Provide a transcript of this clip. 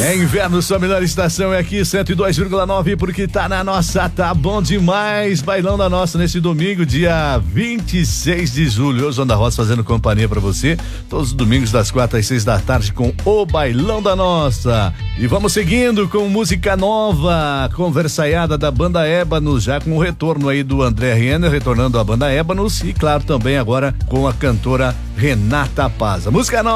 É inverno, sua melhor estação é aqui, 102,9, porque tá na nossa, tá bom demais. Bailão da Nossa nesse domingo, dia 26 de julho. Hoje Onda Rosa fazendo companhia pra você, todos os domingos das 4 às 6 da tarde com o Bailão da Nossa. E vamos seguindo com música nova, conversaiada da banda Ébanos, já com o retorno aí do André Renner, retornando à banda Ébanos, e claro também agora com a cantora Renata Paz. A música nova